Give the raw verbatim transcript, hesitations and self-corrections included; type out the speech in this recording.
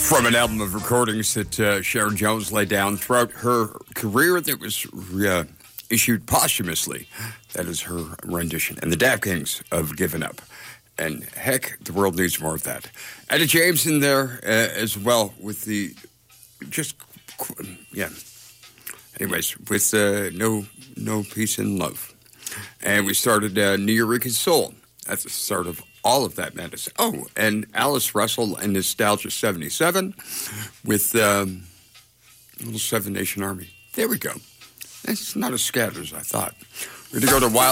From an album of recordings that uh, Sharon Jones laid down throughout her career that was uh, issued posthumously. That is her rendition. And the Daft Kings of Given Up. And heck, the world needs more of that. Etta James in there uh, as well with the, just, yeah. Anyways, with uh, no no Peace and Love. And we started uh, Nuyorican Soul at the start of all of that madness. Oh, and Alice Russell and Nostalgia seventy-seven with um, Little Seven Nation Army. There we go. It's not as scattered as I thought. We're going to go to Wild